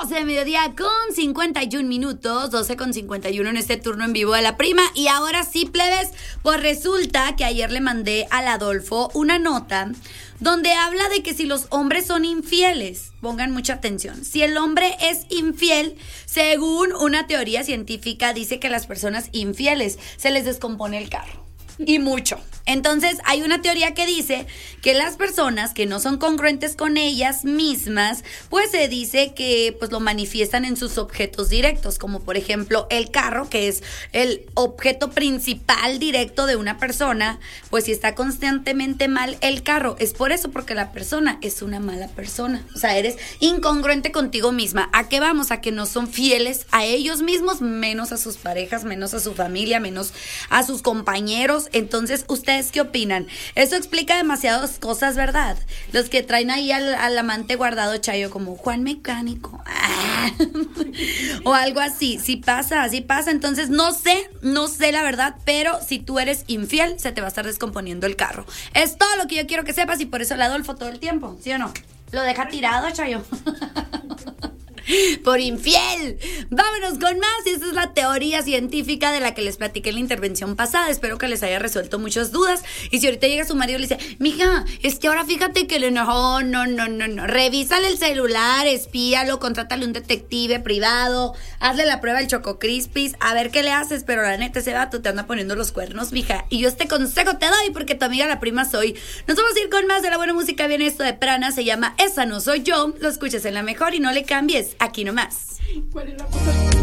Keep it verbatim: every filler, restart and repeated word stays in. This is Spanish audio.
doce de mediodía con cincuenta y un minutos, doce con cincuenta y uno en este turno en vivo de La Prima. Y ahora sí, plebes, pues resulta que ayer le mandé al Adolfo una nota donde habla de que si los hombres son infieles, pongan mucha atención, si el hombre es infiel, según una teoría científica, dice que las personas infieles se les descompone el carro. Y mucho. Entonces hay una teoría que dice que las personas que no son congruentes con ellas mismas, pues se dice que pues lo manifiestan en sus objetos directos, como por ejemplo el carro, que es el objeto principal directo de una persona. Pues si está constantemente mal el carro, es por eso, porque la persona es una mala persona. O sea, eres incongruente contigo misma. ¿A qué vamos? A que no son fieles a ellos mismos, menos a sus parejas, menos a su familia, menos a sus compañeros. Entonces, ¿ustedes qué opinan? Eso explica demasiadas cosas, ¿verdad? Los que traen ahí al, al amante guardado, Chayo, como Juan Mecánico. Ah. O algo así. Sí pasa, así pasa. Entonces, no sé, no sé la verdad, pero si tú eres infiel, se te va a estar descomponiendo el carro. Es todo lo que yo quiero que sepas y por eso le Adolfo todo el tiempo, ¿sí o no? Lo deja tirado, Chayo. Por infiel. Vámonos con más. Y esta es la teoría científica de la que les platiqué en la intervención pasada. Espero que les haya resuelto muchas dudas. Y si ahorita llega su marido y le dice, mija, es que ahora fíjate que le no, no, no, no, no, revísale el celular, espíalo, contrátale un detective privado, hazle la prueba del Choco Crispies, a ver qué le haces. Pero la neta, ese vato te anda poniendo los cuernos, mija. Y yo este consejo te doy porque tu amiga La Prima soy. Nos vamos a ir con más de la buena música. Viene esto de Prana, se llama Esa No Soy Yo. Lo escuchas en La Mejor y no le cambies. Aquí nomás. ¿Cuál es la